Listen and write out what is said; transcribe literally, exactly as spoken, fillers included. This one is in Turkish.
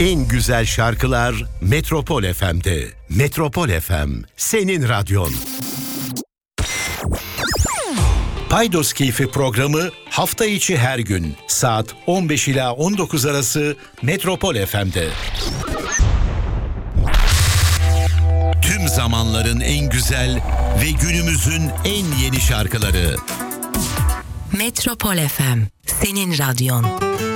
En güzel şarkılar Metropol F M'de. Metropol F M, senin radyon. Paydos Keyfi programı hafta içi her gün saat on beş ila on dokuz arası Metropol F M'de. Tüm zamanların en güzel ve günümüzün en yeni şarkıları. Metropol F M, senin radyon.